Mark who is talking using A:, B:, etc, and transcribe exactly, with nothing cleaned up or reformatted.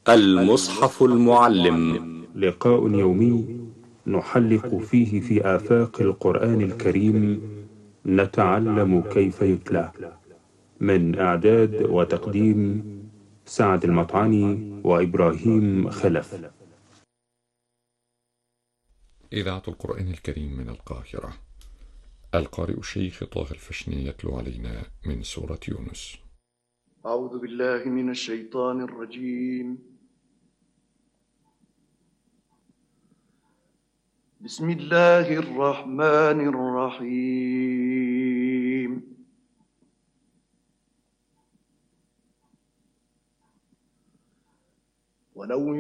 A: المصحف المعلم.
B: لقاء يومي نحلق فيه في آفاق القرآن الكريم، نتعلم كيف يتلى. من إعداد وتقديم سعد المطعني وإبراهيم خلف.
C: إذاعة القرآن الكريم من القاهرة. القارئ الشيخ طه الفشني يتلو علينا من سورة يونس.
D: أعوذ بالله من الشيطان الرجيم. بسم الله الرحمن الرحيم. ولو